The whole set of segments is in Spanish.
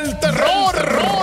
del terror.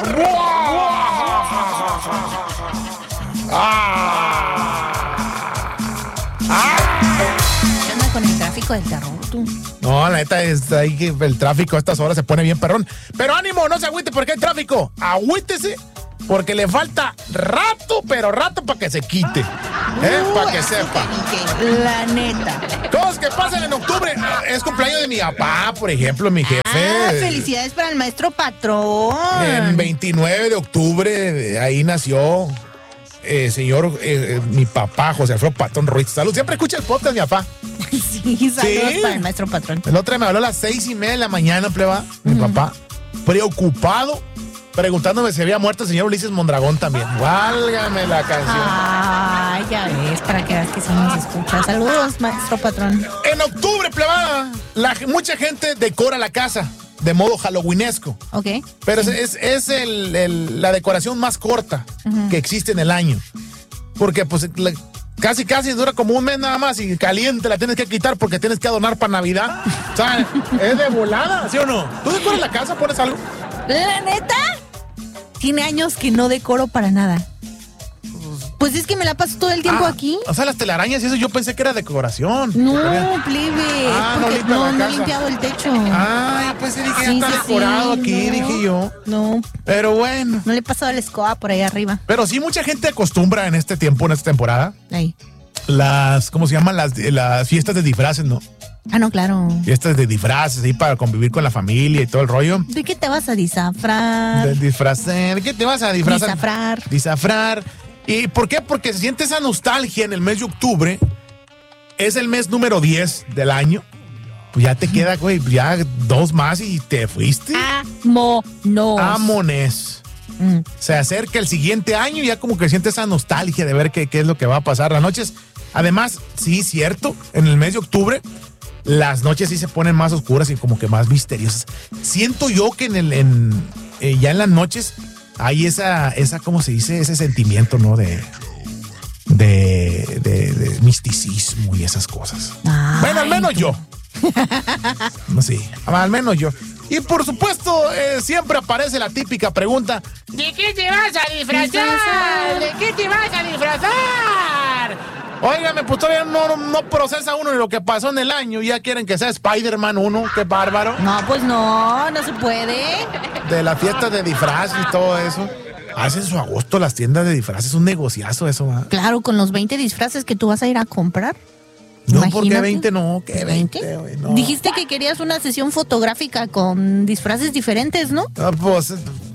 ¿Qué onda con el tráfico del terror, tú? No, la neta es ahí que el tráfico a estas horas se pone bien perrón. Pero ánimo, no se agüite porque hay tráfico. Agüítese porque le falta rato, pero rato para que se quite. Para que sepa. La neta. Cosas que pasan en octubre. Es cumpleaños de mi papá, por ejemplo, mi jefe. Felicidades para el maestro patrón. El 29 de octubre, ahí nació mi papá, José Alfredo Patrón Ruiz. Salud, siempre escucha el podcast, mi papá. Sí, saludos para el maestro patrón. El otro día me habló a las 6:30 de la mañana, pleba, mi papá, preocupado, preguntándome si había muerto el señor Ulises Mondragón también. Válgame la canción. Ay, ya ves, para que veas que sí nos escucha. Saludos, maestro patrón. En octubre, plebada, mucha gente decora la casa de modo halloweenesco. Ok. Pero es la decoración más corta que existe en el año. Porque pues casi dura como un mes nada más y caliente la tienes que quitar porque tienes que adornar para Navidad. O sea, es de volada, ¿sí o no? ¿Tú decoras la casa? ¿Pones algo? ¿La neta? Tiene años que no decoro para nada. Pues es que me la paso todo el tiempo aquí. O sea, las telarañas y eso yo pensé que era decoración. No, plebe. No he limpiado el techo. Ya pues dije, ya está decorado aquí, no, dije yo. No. Pero bueno. No le he pasado la escoba por ahí arriba. Pero sí, mucha gente acostumbra en este tiempo, en esta temporada. Ahí. ¿Cómo se llaman? Las fiestas de disfraces, ¿no? No, claro. Fiestas de disfraces, ahí para convivir con la familia y todo el rollo. ¿De qué te vas a disfrazar? ¿De qué te vas a disfrazar? Disfrazar. ¿Y por qué? Porque se siente esa nostalgia en el mes de octubre. Es el mes número 10 del año. Pues ya te queda, güey, ya 2 más y te fuiste. Amones. Se acerca el siguiente año y ya como que siente esa nostalgia de ver qué es lo que va a pasar. Las noches, además, sí, cierto, en el mes de octubre, las noches sí se ponen más oscuras y como que más misteriosas. Siento yo que ya en las noches hay esa, ¿cómo se dice? Ese sentimiento, ¿no? De misticismo y esas cosas. Ay, bueno, al menos yo. No sé, al menos yo. Y por supuesto, siempre aparece la típica pregunta: ¿de qué te vas a disfrazar? ¿De qué te vas a disfrazar? Óigame, pues todavía no procesa uno de lo que pasó en el año. Ya quieren que sea Spider-Man uno, qué bárbaro. No, pues no se puede. De la fiesta de disfraz y todo eso. Hacen su agosto las tiendas de disfraces, es un negociazo eso, ¿va? Claro, con los 20 disfraces que tú vas a ir a comprar. No, ¿por qué 20? No, ¿qué 20? No. Dijiste que querías una sesión fotográfica con disfraces diferentes, ¿no? Pues,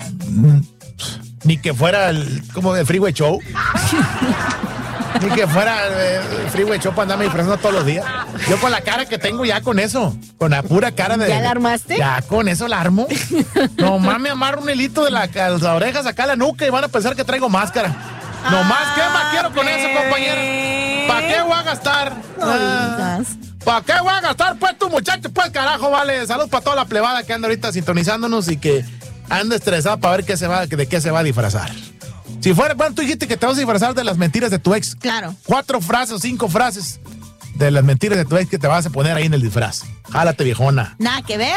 ni que fuera como el Freeway Show. Ni que fuera el Freeway Show para andarme disfrazando todos los días. Yo con la cara que tengo ya con eso, con la pura cara de... ¿Ya la armaste? Ya con eso la armo. Nomás me amarro un hilito de las orejas acá a la nuca y van a pensar que traigo máscara. Nomás, ¿qué más quiero con eso, compañera? ¿Para qué voy a gastar? ¿Para qué voy a gastar? Pues tu muchacho, pues carajo, vale. Salud para toda la plebada que anda ahorita sintonizándonos y que anda estresada para ver de qué se va a disfrazar. Si fuera, bueno, tú dijiste que te vas a disfrazar de las mentiras de tu ex. Claro. 4 frases o 5 frases de las mentiras de tu ex que te vas a poner ahí en el disfraz. Jálate, viejona. Nada que ver.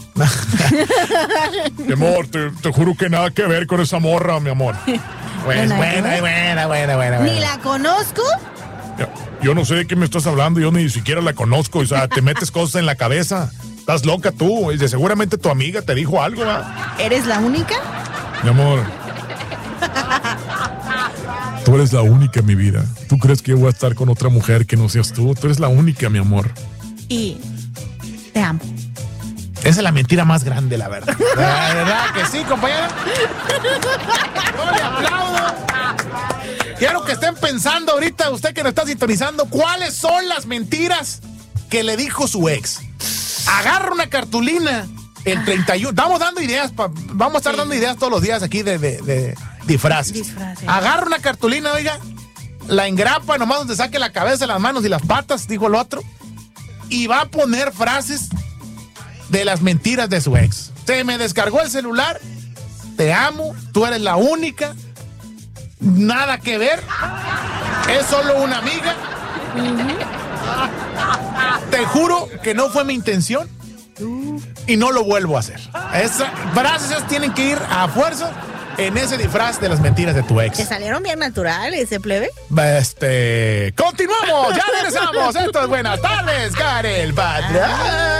Mi amor, te juro que nada que ver con esa morra, mi amor. Pues buena. ¿Ni la conozco? Yo no sé de qué me estás hablando, yo ni siquiera la conozco. O sea, te metes cosas en la cabeza. Estás loca tú. Y seguramente tu amiga te dijo algo, ¿va? ¿Eres la única? Mi amor. Tú eres la única en mi vida. ¿Tú crees que yo voy a estar con otra mujer que no seas tú? Tú eres la única, mi amor. Y te amo. Esa es la mentira más grande, la verdad. La verdad que sí, compañero. No le aplaudo. Quiero que estén pensando ahorita, usted que nos está sintonizando, ¿cuáles son las mentiras que le dijo su ex? Agarra una cartulina el 31. Estamos dando ideas, vamos a estar dando ideas todos los días aquí de disfraces. Agarra una cartulina, oiga, la engrapa nomás donde saque la cabeza, las manos y las patas, dijo el otro, y va a poner frases de las mentiras de su ex. Se me descargó el celular, te amo, tú eres la única, nada que ver, es solo una amiga, te juro que no fue mi intención y no lo vuelvo a hacer. Esas frases tienen que ir a fuerza en ese disfraz de las mentiras de tu ex. Que salieron bien naturales, plebe. Continuamos, ya regresamos. Esto es Buenas Tardes, Karel Padrón.